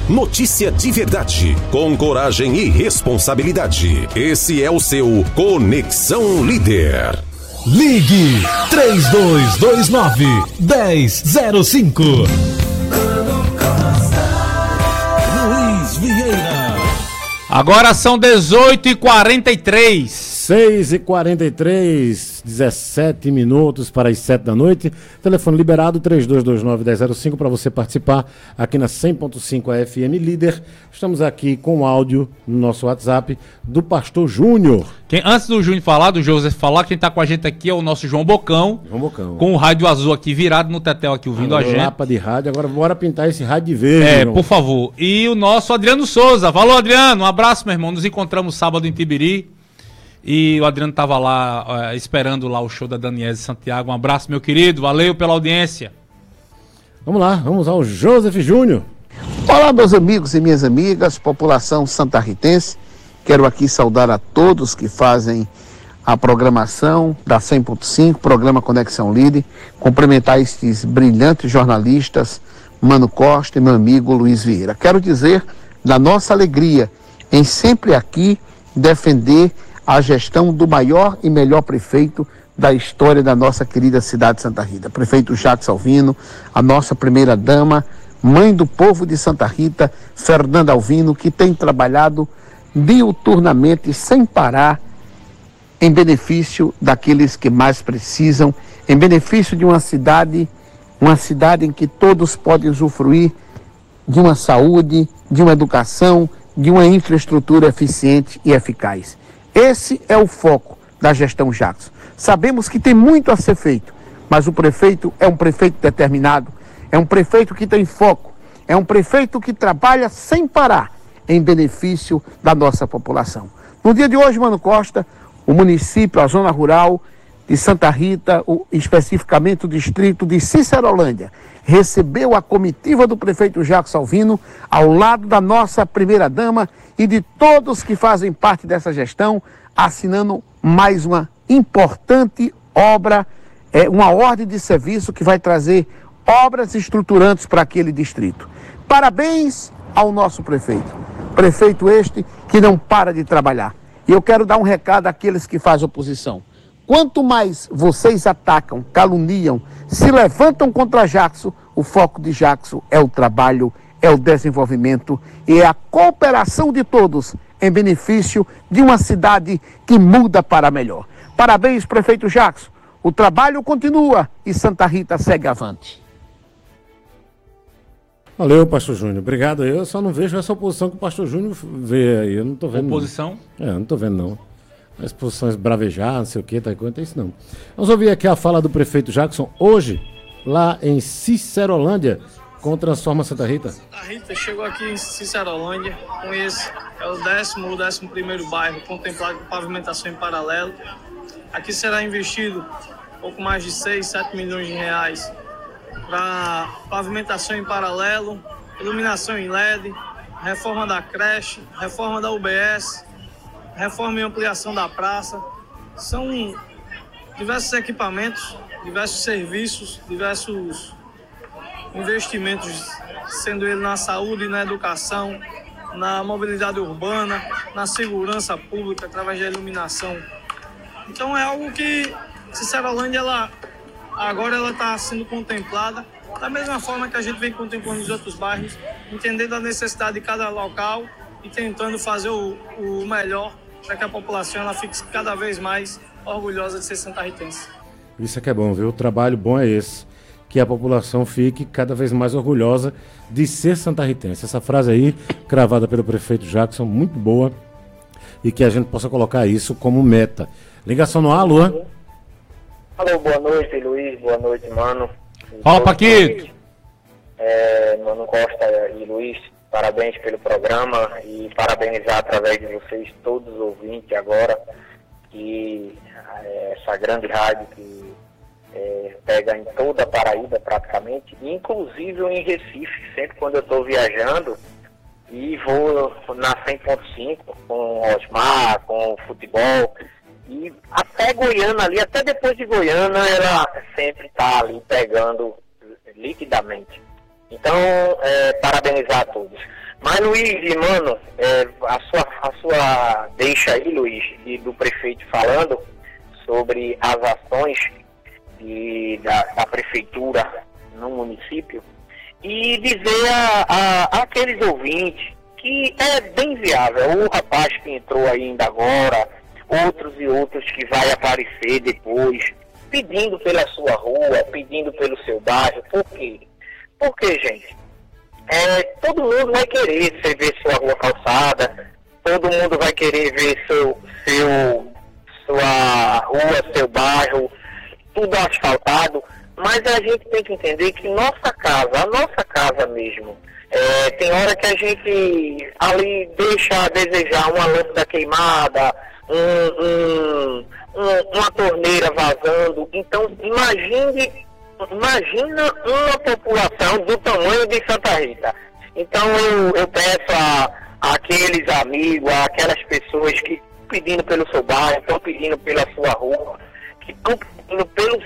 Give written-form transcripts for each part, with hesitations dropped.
Notícia de verdade, com coragem e responsabilidade. Esse é o seu Conexão Líder. Ligue 3229-1005. Luiz Vieira. Agora são 18h43. 6h43, 17 minutos para as 7 da noite. Telefone liberado 3229-1005 para você participar aqui na 100.5 FM Líder. Estamos aqui com áudio no nosso WhatsApp do Pastor Júnior. Antes do Júnior falar, do José falar, quem está com a gente aqui é o nosso João Bocão. João Bocão. Com o rádio azul aqui virado no tetel aqui ouvindo a gente. Lapa de rádio, agora bora pintar esse rádio de verde. Por favor. E o nosso Adriano Souza. Falou, Adriano. Um abraço, meu irmão. Nos encontramos sábado em Tibiri. E o Adriano estava lá esperando lá o show da Daniese Santiago. Um abraço, meu querido. Valeu pela audiência. Vamos lá, vamos ao Joseph Júnior. Olá, meus amigos e minhas amigas, população santarritense. Quero aqui saudar a todos que fazem a programação da 100.5, programa Conexão Líder. Cumprimentar estes brilhantes jornalistas, Mano Costa e meu amigo Luiz Vieira. Quero dizer da nossa alegria em sempre aqui defender a gestão do maior e melhor prefeito da história da nossa querida cidade de Santa Rita. Prefeito Jacques Alvino, a nossa primeira-dama, mãe do povo de Santa Rita, Fernanda Alvino, que tem trabalhado diuturnamente, sem parar, em benefício daqueles que mais precisam, em benefício de uma cidade em que todos podem usufruir de uma saúde, de uma educação, de uma infraestrutura eficiente e eficaz. Esse é o foco da gestão Jacques. Sabemos que tem muito a ser feito, mas o prefeito é um prefeito determinado, é um prefeito que tem foco, é um prefeito que trabalha sem parar em benefício da nossa população. No dia de hoje, Mano Costa, o município, a zona rural de Santa Rita, especificamente o distrito de Cicerolândia, recebeu a comitiva do prefeito Jacques Alvino ao lado da nossa primeira-dama e de todos que fazem parte dessa gestão, assinando mais uma importante obra, uma ordem de serviço que vai trazer obras estruturantes para aquele distrito. Parabéns ao nosso prefeito. Prefeito este que não para de trabalhar. E eu quero dar um recado àqueles que fazem oposição. Quanto mais vocês atacam, caluniam, se levantam contra Jackson, o foco de Jackson é o trabalho, é o desenvolvimento e é a cooperação de todos em benefício de uma cidade que muda para melhor. Parabéns, prefeito Jackson. O trabalho continua e Santa Rita segue avante. Valeu, Pastor Júnior. Obrigado. Eu só não vejo essa oposição que o Pastor Júnior vê aí. Eu não tô vendo. Oposição? Não. Não tô vendo, não. As posições bravejar, não sei o que, tá enquanto isso não. Vamos ouvir aqui a fala do prefeito Jackson hoje, lá em Cicerolândia, com o Transforma Santa Rita. Santa Rita chegou aqui em Cicerolândia com esse, é o 11º bairro contemplado com pavimentação em paralelo. Aqui será investido pouco mais de 6, 7 milhões de reais para pavimentação em paralelo, iluminação em LED, reforma da creche, reforma da UBS, reforma e ampliação da praça. São diversos equipamentos, diversos serviços, diversos investimentos, sendo ele na saúde e na educação, na mobilidade urbana, na segurança pública, através da iluminação. Então é algo que Cicerolândia, agora ela está sendo contemplada da mesma forma que a gente vem contemplando os outros bairros, entendendo a necessidade de cada local e tentando fazer o melhor para que a população ela fique cada vez mais orgulhosa de ser santarritense. Isso é que é bom, viu? O trabalho bom é esse, que a população fique cada vez mais orgulhosa de ser santarritense. Essa frase aí, cravada pelo prefeito Jackson, muito boa, e que a gente possa colocar isso como meta. Ligação no ar, Luan. Alô, boa noite, Luiz, boa noite, Mano. Fala, Paquito. Mano Costa e Luiz, parabéns pelo programa e parabenizar através de vocês todos os ouvintes agora, que essa grande rádio que pega em toda a Paraíba praticamente, inclusive em Recife, sempre quando eu estou viajando e vou na 100.5 com o Osmar, com o futebol, e até Goiânia ali, até depois de Goiânia, ela sempre está ali pegando liquidamente. Então, parabenizar a todos. Mas, Luiz, mano, a sua deixa aí, Luiz, do prefeito falando sobre as ações da prefeitura no município, e dizer àqueles ouvintes que é bem viável. O rapaz que entrou ainda agora, outros e outros que vai aparecer depois, pedindo pela sua rua, pedindo pelo seu bairro. Por quê? Porque, gente, todo mundo vai querer ver sua rua calçada, todo mundo vai querer ver sua rua, seu bairro, tudo asfaltado, mas a gente tem que entender que a nossa casa mesmo, tem hora que a gente ali deixa a desejar uma lâmpada queimada, uma torneira vazando. Então imagina uma população do tamanho de Santa Rita. Então eu peço àqueles amigos, àquelas pessoas que estão pedindo pelo seu bairro, estão pedindo pela sua rua, que estão pedindo pelo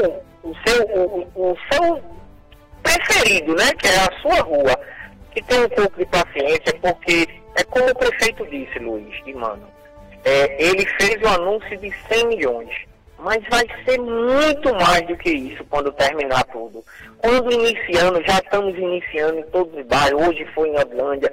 o seu preferido, né, que é a sua rua, que tem um pouco de paciência, porque é como o prefeito disse, Luiz e Mano, ele fez o anúncio de 100 milhões, mas vai ser muito mais do que isso quando terminar tudo. Quando já estamos iniciando em todos os bairros. Hoje foi em Odlândia,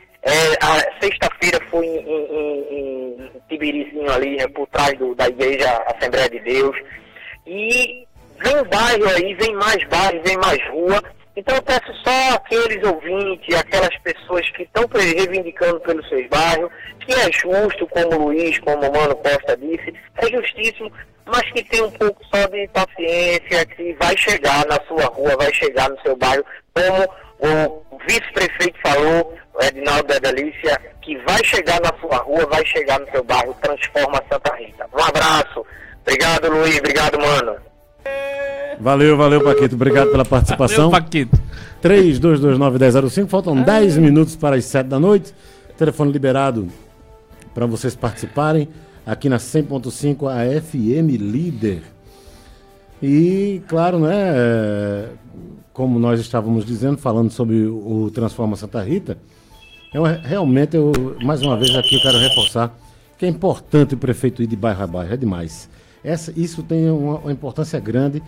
a sexta-feira foi em Tibirizinho ali, né, por trás da igreja Assembleia de Deus, e vem bairro aí, vem mais bairro, vem mais rua. Então eu peço só àqueles ouvintes, aquelas pessoas que estão reivindicando pelos seus bairros, que é justo, como o Luiz, como o Mano Costa disse, é justíssimo, mas que tem um pouco só de paciência, que vai chegar na sua rua, vai chegar no seu bairro, como o vice-prefeito falou, o Edinaldo da Delícia, que vai chegar na sua rua, vai chegar no seu bairro, transforma Santa Rita. Um abraço. Obrigado, Luiz. Obrigado, Mano. Valeu, Paquito. Obrigado pela participação. Valeu, Paquito. 3229-1005. Faltam 10 minutos para as 7 da noite. Telefone liberado para vocês participarem. Aqui na 100.5, a FM Líder. E, claro, né, como nós estávamos dizendo, falando sobre o Transforma Santa Rita, realmente, mais uma vez aqui eu quero reforçar que é importante o prefeito ir de bairro a bairro, é demais. Isso tem uma importância grande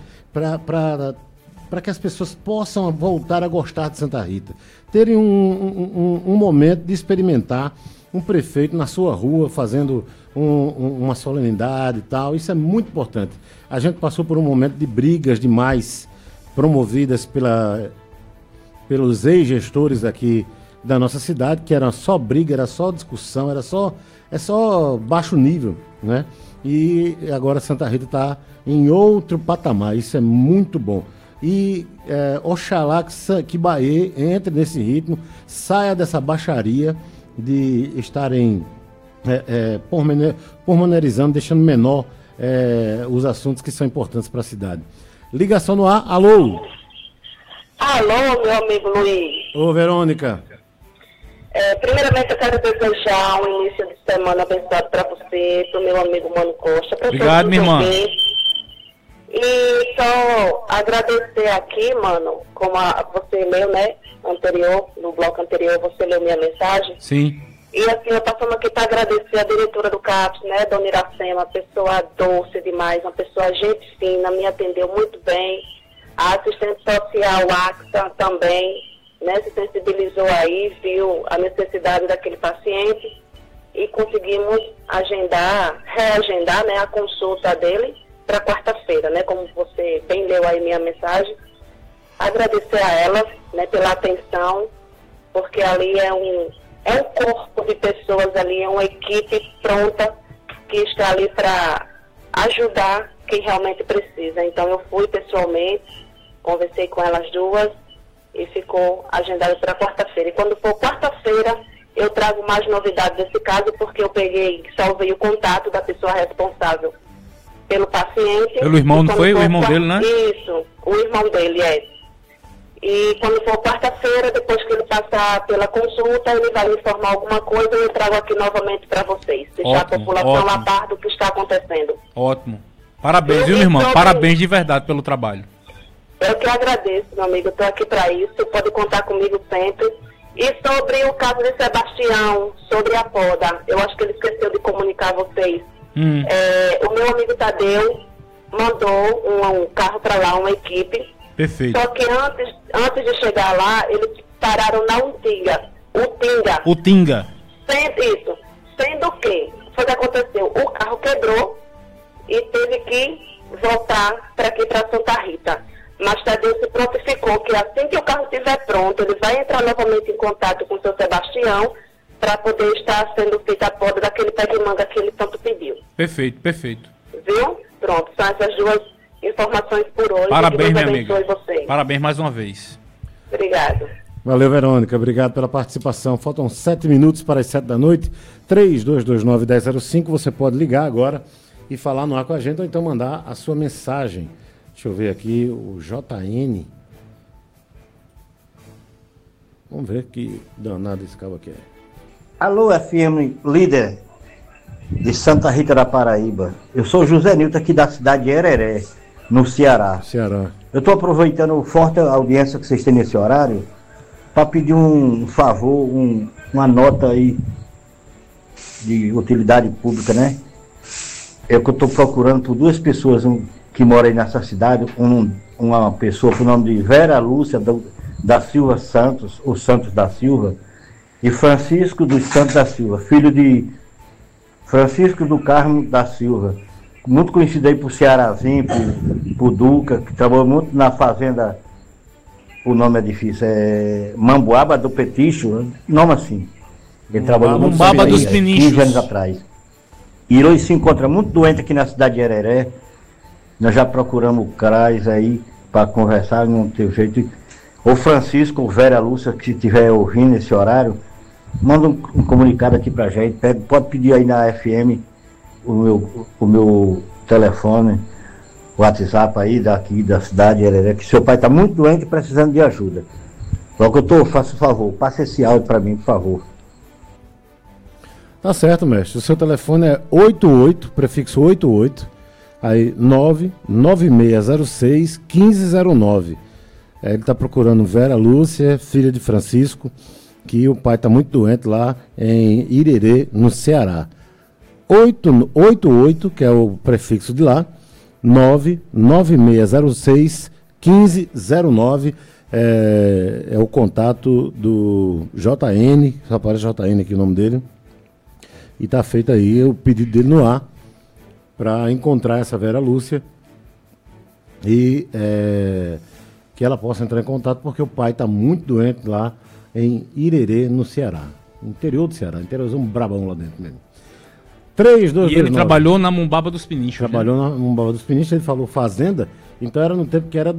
para que as pessoas possam voltar a gostar de Santa Rita. Terem um momento de experimentar um prefeito na sua rua fazendo uma solenidade e tal. Isso é muito importante. A gente passou por um momento de brigas demais promovidas pelos ex-gestores aqui da nossa cidade, que era só briga, era só discussão, é só baixo nível, né? E agora Santa Rita está em outro patamar, isso é muito bom. E oxalá que Bahia entre nesse ritmo, saia dessa baixaria de estarem pormenorizando, deixando menor os assuntos que são importantes para a cidade. Ligação no ar, alô? Alô, meu amigo Luiz. Ô, Verônica. Primeiramente, eu quero desejar um início de semana abençoado para você, para o meu amigo Mano Costa. Obrigado, minha irmã. E só agradecer aqui, mano, como você leu, né, no bloco anterior, você leu minha mensagem. Sim. E assim, eu passando aqui para agradecer a diretora do CAPS, né, Dona Iracema, uma pessoa doce demais, uma pessoa gente fina, me atendeu muito bem. A assistente social, AXA, também, né, se sensibilizou aí, viu a necessidade daquele paciente e conseguimos reagendar, né, a consulta dele para quarta-feira, né, como você bem leu aí minha mensagem. Agradecer a ela, né, pela atenção, porque ali é um corpo de pessoas ali, é uma equipe pronta que está ali para ajudar quem realmente precisa. Então eu fui pessoalmente, conversei com elas duas e ficou agendado para quarta-feira. E quando for quarta-feira, eu trago mais novidades desse caso, porque eu salvei o contato da pessoa responsável pelo paciente. Pelo irmão, não foi? O irmão dele, né? Isso, o irmão dele, E quando for quarta-feira, depois que ele passar pela consulta, ele vai me informar alguma coisa e eu trago aqui novamente para vocês. Deixar a população a par do que está acontecendo. Ótimo. Parabéns, viu, irmão? Parabéns de verdade pelo trabalho. Eu que agradeço, meu amigo. Estou aqui para isso. Pode contar comigo sempre. E sobre o caso de Sebastião, sobre a poda, eu acho que ele esqueceu de comunicar a vocês. O meu amigo Tadeu mandou um carro para lá, uma equipe. Perfeito. Só que antes de chegar lá, eles pararam na Utinga. Utinga. Sendo que foi o que aconteceu. O carro quebrou e teve que voltar para aqui, para Santa Rita. Mas Tadeu se prontificou que assim que o carro estiver pronto, ele vai entrar novamente em contato com o seu Sebastião para poder estar sendo feita a poda daquele pé de manga que ele tanto pediu. Perfeito, perfeito. Viu? Pronto, são essas duas informações por hoje. Parabéns, minha amiga. Parabéns mais uma vez. Obrigado. Valeu, Verônica. Obrigado pela participação. Faltam 7 minutos para as 7 da noite. 3229-1005. Você pode ligar agora e falar no ar com a gente ou então mandar a sua mensagem. Deixa eu ver aqui o JN. Vamos ver que danado esse cabo aqui é. Alô, FM líder de Santa Rita da Paraíba. Eu sou José Nilton aqui da cidade de Hereré, no Ceará. Eu estou aproveitando a forte audiência que vocês têm nesse horário para pedir um favor, uma nota aí de utilidade pública, né? É que eu estou procurando por duas pessoas que moram aí nessa cidade, uma pessoa com o nome de Vera Lúcia da Silva Santos, ou Santos da Silva, e Francisco dos Santos da Silva, filho de Francisco do Carmo da Silva, muito conhecido aí por Cearazinho, por Duca, que trabalhou muito na fazenda, o nome é difícil, é Mambuaba do Peticho, nome assim. Ele trabalhou muito Mambuaba dos Pinichos, 15 anos atrás. E ele se encontra muito doente aqui na cidade de Hereré. Nós já procuramos o CRAS aí para conversar, não teve jeito. O Francisco, o Vera Lúcia, que estiver ouvindo esse horário, manda um comunicado aqui pra gente. Pode pedir aí na FM o meu telefone, o WhatsApp aí daqui da cidade de Hereré, que seu pai está muito doente e precisando de ajuda. Logo faça o favor, passe esse áudio para mim, por favor. Tá certo, mestre. O seu telefone é 88, prefixo 88, aí 99606-1509. Ele está procurando Vera Lúcia, filha de Francisco, que o pai está muito doente lá em Irerê, no Ceará. 88, que é o prefixo de lá, 99606-1509. É o contato do JN, só aparece JN aqui o nome dele. E está feito aí o pedido dele no ar para encontrar essa Vera Lúcia e que ela possa entrar em contato, porque o pai está muito doente lá em Irerê, no Ceará. Interior do Ceará, interiorzão brabão lá dentro mesmo. 3229. E ele trabalhou na Mumbaba dos Pinichos. Trabalhou na Mumbaba dos Pinichos, ele falou fazenda, então era no tempo que era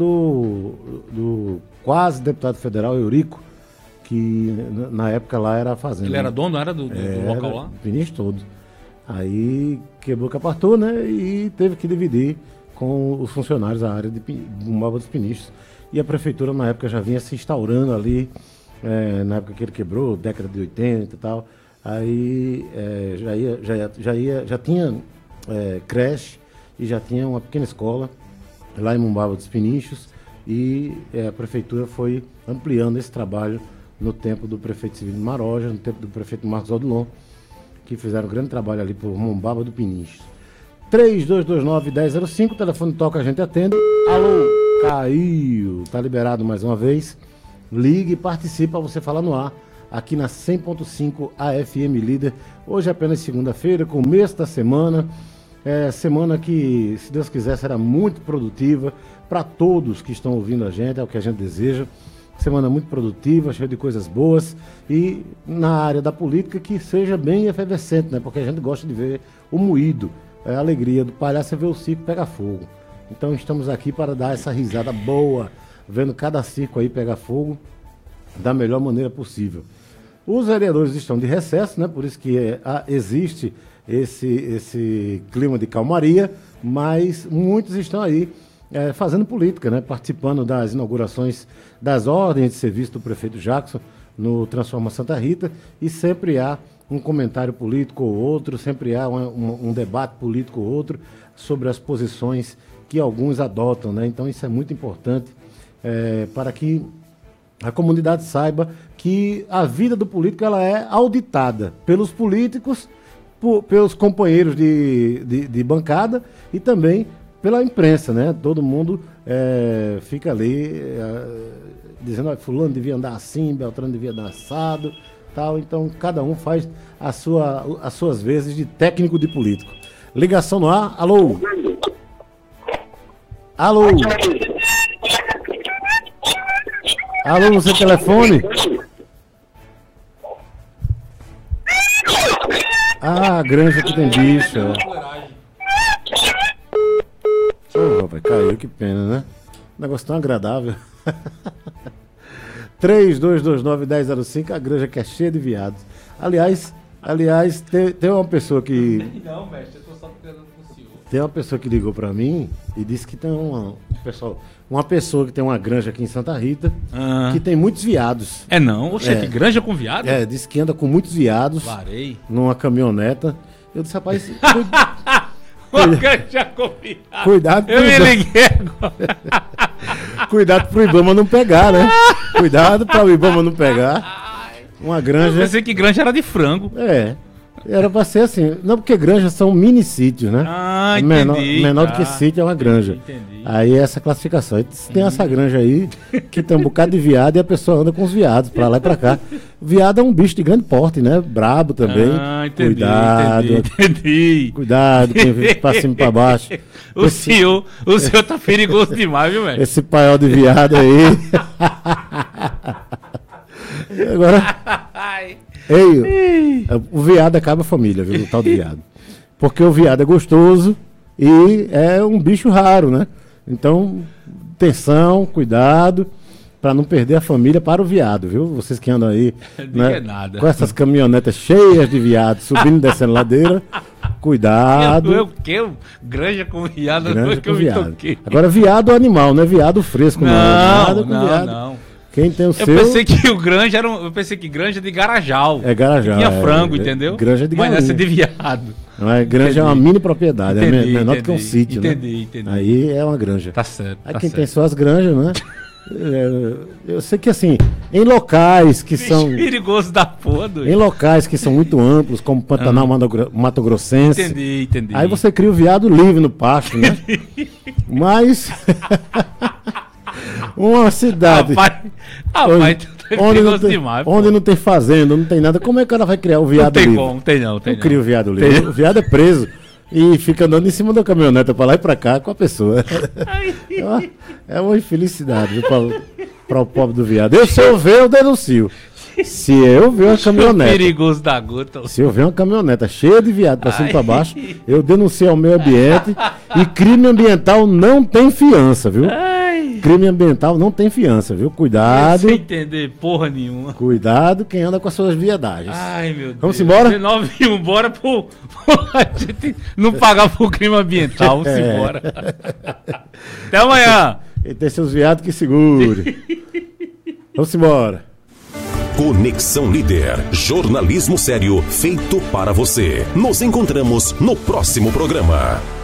do quase deputado federal Eurico, que na época lá era a fazenda. Ele era dono, era do local lá? Pinichos todos. Aí quebrou o capartu, né? E teve que dividir com os funcionários a área de Mumbaba dos Pinichos. E a prefeitura na época já vinha se instaurando ali, na época que ele quebrou, década de 80 e tal. Aí já tinha creche e já tinha uma pequena escola lá em Mumbaba dos Pinichos. E a prefeitura foi ampliando esse trabalho no tempo do prefeito Severino Maroja, no tempo do prefeito Marcos Odilon, que fizeram um grande trabalho ali por Mumbaba do Pinichos. 3229-1005, o telefone toca, a gente atende. Alô, caiu, tá liberado mais uma vez. Ligue e participe para você falar no ar, aqui na 100.5 AFM Líder. Hoje é apenas segunda-feira, começo da semana. Semana que, se Deus quiser, será muito produtiva para todos que estão ouvindo a gente, é o que a gente deseja. Semana muito produtiva, cheia de coisas boas, e na área da política que seja bem efervescente, né? Porque a gente gosta de ver o moído, a alegria do palhaço é ver o circo pegar fogo. Então estamos aqui para dar essa risada boa, vendo cada circo aí pegar fogo da melhor maneira possível. Os vereadores estão de recesso, né? Por isso que existe esse clima de calmaria, mas muitos estão aí fazendo política, né? Participando das inaugurações das ordens de serviço do prefeito Jackson no Transforma Santa Rita, e sempre há um comentário político ou outro, sempre há um debate político ou outro sobre as posições que alguns adotam, né? Então isso é muito importante para que a comunidade saiba que a vida do político ela é auditada pelos políticos, pelos companheiros de bancada e também pela imprensa, né? Todo mundo fica ali dizendo, fulano devia andar assim, Beltrano devia andar assado, tal. Então cada um faz as suas vezes de técnico de político. Ligação no ar, alô? Alô? Alô, no seu telefone? Ah, a granja que tem bicho. Oh, rapaz, caiu, que pena, né? Negócio tão agradável. 3229-1005, a granja que é cheia de viados. Aliás, tem uma pessoa que... Não, mestre, eu tô só ficando com o senhor. Tem uma pessoa que ligou pra mim e disse que tem uma pessoa que tem uma granja aqui em Santa Rita que tem muitos viados. É não? Oxe, que granja com viado? Disse que anda com muitos viados. Varei. Numa caminhoneta. Eu disse, rapaz... Uma granja com viado. Cuidado. Eu me liguei agora. Cuidado pro Ibama não pegar, né? Cuidado para o Ibama não pegar. Uma granja... Eu pensei que granja era de frango. Era pra ser assim. Não, porque granjas são mini sítios, né? Ah, entendi. Menor do que sítio é uma granja. Entendi. Aí essa classificação. Tem essa granja aí que tem um bocado de viado e a pessoa anda com os viados pra lá e pra cá. Viado é um bicho de grande porte, né? Brabo também. Ah, entendi. Cuidado. Entendi. Cuidado, quem vem pra cima e pra baixo. O senhor tá perigoso demais, viu, velho? Esse paiol de viado aí. Agora... o viado acaba a família, viu? O tal do viado. Porque o viado é gostoso e é um bicho raro, né? Então, atenção, cuidado, para não perder a família para o viado, viu? Vocês que andam aí, né, com essas caminhonetas cheias de viado, subindo e descendo ladeira, cuidado. Granja com viado, granja com viado. Agora, viado é animal, não é viado fresco, não. Nada com viado. Não. Quem tem o seu... pensei que o granja era eu pensei que granja de Garajal. É Garajal. Tinha frango, entendeu? Granja de galinha. Mas essa é de viado. Não é, granja é uma mini propriedade, é menor do que um sítio, né? Entendi. Aí é uma granja. Tá certo. Aí quem tem suas granjas, né? Eu sei que assim, em locais que são... perigoso da porra, doido. Em locais que são muito amplos, como Pantanal, Mato Grossense. Entendi. Aí você cria o viado livre no pasto, né? Mas... uma cidade onde não tem fazenda, não tem nada, como é que ela vai criar o viado livre? Não tem como, não cria o viado livre. O viado é preso e fica andando em cima da caminhoneta pra lá e pra cá com a pessoa. É uma infelicidade para o pobre do viado. Se eu ver, eu denuncio. Se eu ver uma caminhoneta... perigoso da gota. Se eu ver uma caminhoneta cheia de viado pra cima e pra baixo, eu denuncio ao meio ambiente. E crime ambiental não tem fiança, viu? Crime ambiental não tem fiança, viu? Cuidado. Sem entender porra nenhuma. Cuidado quem anda com as suas viadagens. Ai, meu Deus. Vamos embora? 19 bora a gente não pagar por crime ambiental. Vamos embora. Até amanhã. E tem seus viados que segure. Vamos embora. Conexão Líder. Jornalismo sério feito para você. Nos encontramos no próximo programa.